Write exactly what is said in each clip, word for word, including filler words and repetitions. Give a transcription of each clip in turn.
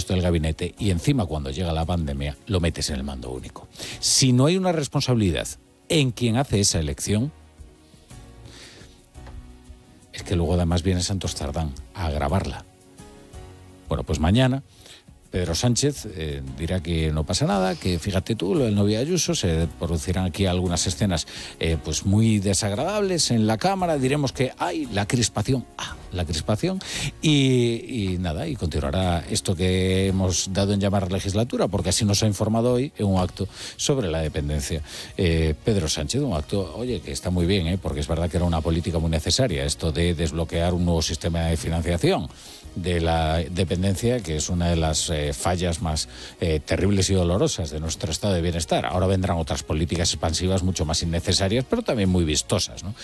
resto del gabinete y encima cuando llega la pandemia lo metes en el mando único. Si no hay una responsabilidad en quien hace esa elección, es que luego además viene Santos Tardán a agravarla. Bueno, pues mañana Pedro Sánchez eh, dirá que no pasa nada, que fíjate tú, lo del novio Ayuso, se producirán aquí algunas escenas eh, pues muy desagradables en la Cámara, diremos que hay la crispación, ah, la crispación, y, y nada, y continuará esto que hemos dado en llamar legislatura, porque así nos ha informado hoy en un acto sobre la dependencia. Eh, Pedro Sánchez, un acto, oye, que está muy bien, ¿eh? Porque es verdad que era una política muy necesaria, esto de desbloquear un nuevo sistema de financiación de la dependencia, que es una de las eh, fallas más eh, terribles y dolorosas de nuestro estado de bienestar. Ahora vendrán otras políticas expansivas mucho más innecesarias, pero también muy vistosas, ¿no?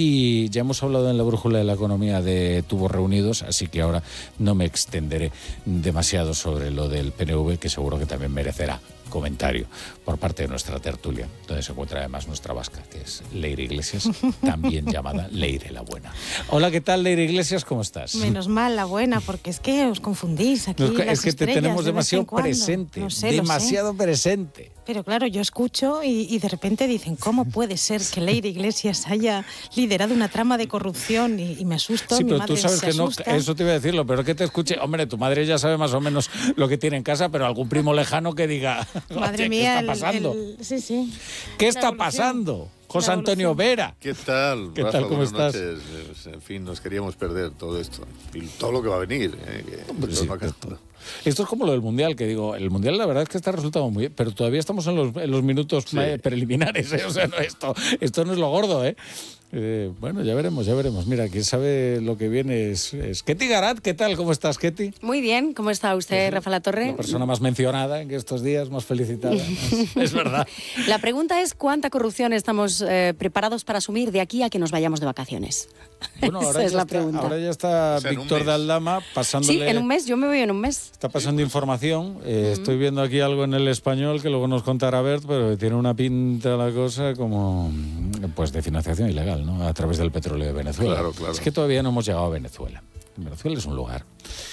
Y ya hemos hablado en la brújula de la economía de tubos reunidos, así que ahora no me extenderé demasiado sobre lo del P N V, que seguro que también merecerá comentario por parte de nuestra tertulia, donde se encuentra además nuestra vasca, que es Leire Iglesias, también llamada Leire la Buena. Hola, ¿qué tal, Leire Iglesias? ¿Cómo estás? Menos mal, la buena, porque es que os confundís aquí. No, es que te tenemos de demasiado presente, no sé, demasiado presente. Pero claro, yo escucho y, y de repente dicen, ¿cómo puede ser que Leire Iglesias haya liderado una trama de corrupción? Y, y me asusto, sí, mi pero madre tú sabes se que no, asusta. eso te iba a decirlo, pero que te escuche, hombre, tu madre ya sabe más o menos lo que tiene en casa, pero algún primo lejano que diga, madre mía, ¿qué está pasando? El, el, sí, sí. ¿Qué está pasando? José Antonio Vera. ¿Qué tal? ¿Qué Rafa, tal? ¿Cómo buenas estás? Noches. En fin, nos queríamos perder todo esto. Y todo lo que va a venir. ¿eh? Que Hombre, esto, sí, no esto, esto es como lo del Mundial, que digo, el Mundial la verdad es que está resultando muy bien, pero todavía estamos en los, en los minutos sí. preliminares, ¿eh? O sea, no, esto, esto no es lo gordo, ¿eh? Eh, bueno, ya veremos, ya veremos. Mira, quien sabe lo que viene es, es Ketty Garat. ¿Qué tal? ¿Cómo estás, Ketty? Muy bien. ¿Cómo está usted, Rafa La Torre? La persona más mencionada en estos días, más felicitada. es, es verdad. La pregunta es ¿cuánta corrupción estamos eh, preparados para asumir de aquí a que nos vayamos de vacaciones? Bueno, ahora, Esa ya, es la está, pregunta. ahora ya está o sea, Víctor de Aldama pasándole... Sí, en un mes. Yo me voy en un mes. Está pasando información. Eh, Mm. Estoy viendo aquí algo en El Español que luego nos contará Bert, pero tiene una pinta la cosa como pues de financiación ilegal, ¿no? A través del petróleo de Venezuela. Claro, claro. Es que todavía no hemos llegado a Venezuela. Venezuela es un lugar.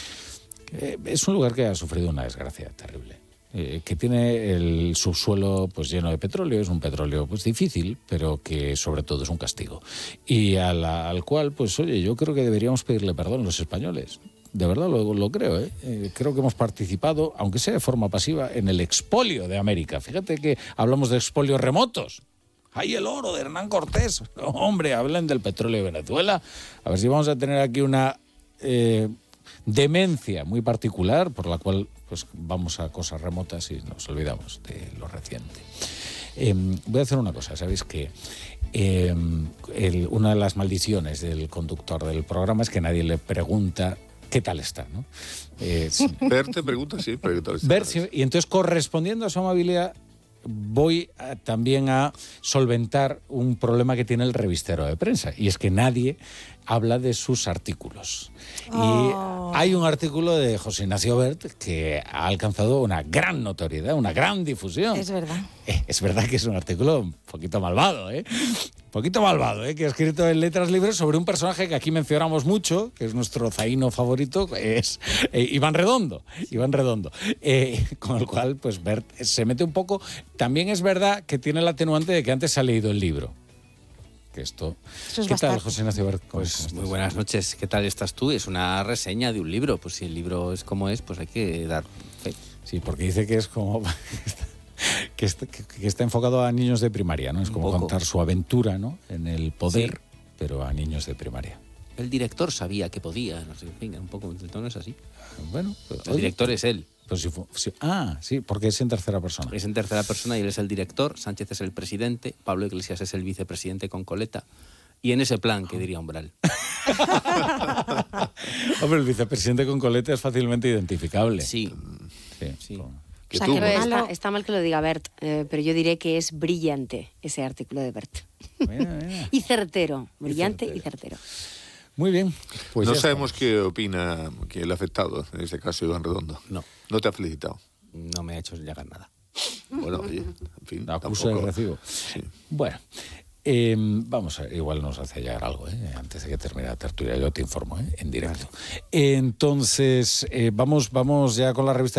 Eh, es un lugar que ha sufrido una desgracia terrible. Eh, que tiene el subsuelo pues lleno de petróleo, es un petróleo pues difícil, pero que sobre todo es un castigo. Y a la, al cual, pues oye, yo creo que deberíamos pedirle perdón los españoles. De verdad lo, lo creo, ¿eh? ¿eh? Creo que hemos participado, aunque sea de forma pasiva, en el expolio de América. Fíjate que hablamos de expolios remotos. ¡Hay el oro de Hernán Cortés! No, hombre, hablan del petróleo de Venezuela. A ver si vamos a tener aquí una eh, demencia muy particular por la cual pues vamos a cosas remotas y nos olvidamos de lo reciente. Eh, voy a hacer una cosa, ¿sabéis qué? Eh, el, una de las maldiciones del conductor del programa es que nadie le pregunta ¿qué tal está? ¿no? Eh, sí. Bert te pregunta, sí, pero ¿qué tal está? Bert, sí, y entonces, correspondiendo a su amabilidad, voy a, también a solventar un problema que tiene el revistero de prensa, y es que nadie habla de sus artículos. Oh. Y hay un artículo de José Ignacio Bert que ha alcanzado una gran notoriedad, una gran difusión. Es verdad. Eh, es verdad que es un artículo un poquito malvado, ¿eh? Un poquito malvado, ¿eh? Que ha escrito en Letras Libres sobre un personaje que aquí mencionamos mucho, que es nuestro zaino favorito, es eh, Iván Redondo. Iván Redondo. Eh, con el cual, pues, Bert se mete un poco. También es verdad que tiene el atenuante de que antes ha leído el libro. Que esto... Eso es ¿Qué bastante. tal, José Ignacio Bert? Pues muy buenas noches. ¿Qué tal estás tú? Es una reseña de un libro. Pues si el libro es como es, pues hay que dar fe. Sí, porque dice que es como... que, está, que, que está enfocado a niños de primaria, ¿no? Es como contar su aventura, ¿no? En el poder, sí, pero a niños de primaria. El director sabía que podía, no sé, en fin, un poco, el tono es así. Bueno, pues, el oye, director es él. Pues si fue, si, ah, sí, porque es en tercera persona. Es en tercera persona y él es el director, Sánchez es el presidente, Pablo Iglesias es el vicepresidente con coleta. Y en ese plan, que diría Umbral. Hombre, el vicepresidente con coleta es fácilmente identificable. Sí. Sí. sí. O sea, que está, está mal que lo diga Bert, eh, pero yo diré que es brillante ese artículo de Bert. Mira, mira. Y certero, brillante y certero. y certero. Muy bien. Pues no sabemos qué opina que el afectado, en este caso Iván Redondo. No. No te ha felicitado. No me ha hecho llegar nada. Bueno, oye, en fin. Acusa de recibo. Sí. Bueno, eh, vamos a igual nos hace llegar algo, ¿eh? Antes de que termine la tertulia, yo te informo, ¿eh? En directo. Entonces, eh, vamos, vamos ya con la revista.